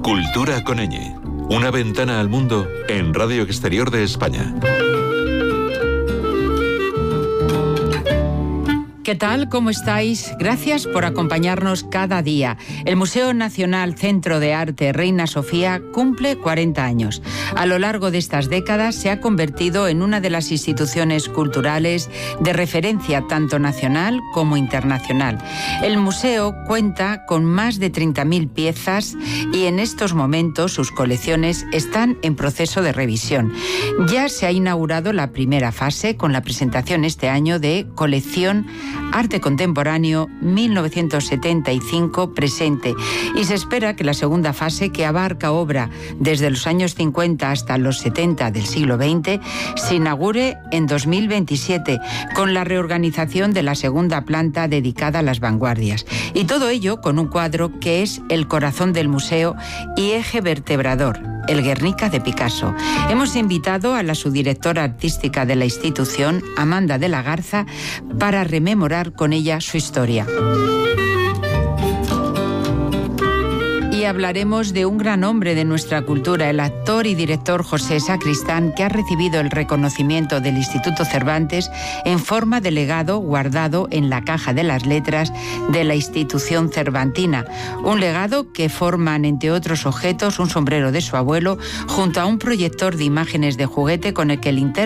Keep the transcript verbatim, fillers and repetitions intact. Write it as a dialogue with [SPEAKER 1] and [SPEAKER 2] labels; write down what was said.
[SPEAKER 1] Cultura con ñ. Una ventana al mundo en Radio Exterior de España.
[SPEAKER 2] ¿Qué tal? ¿Cómo estáis? Gracias por acompañarnos cada día. El Museo Nacional Centro de Arte Reina Sofía cumple cuarenta años. A lo largo de estas décadas se ha convertido en una de las instituciones culturales de referencia tanto nacional como internacional. El museo cuenta con más de treinta mil piezas y en estos momentos sus colecciones están en proceso de revisión. Ya se ha inaugurado la primera fase con la presentación este año de Colección Arte Contemporáneo mil novecientos setenta y cinco presente, y se espera que la segunda fase, que abarca obra desde los años cincuenta hasta los setenta del siglo veinte, se inaugure en dos mil veintisiete con la reorganización de la segunda planta dedicada a las vanguardias. Y todo ello con un cuadro que es el corazón del museo y eje vertebrador, el Guernica de Picasso. Hemos invitado a la subdirectora artística de la institución, Amanda de la Garza, para rememorar con ella su historia. Y hablaremos de un gran hombre de nuestra cultura, el actor y director José Sacristán, que ha recibido el reconocimiento del Instituto Cervantes en forma de legado guardado en la caja de las letras de la institución cervantina. Un legado que forman, entre otros objetos, un sombrero de su abuelo junto a un proyector de imágenes de juguete con el que el intérprete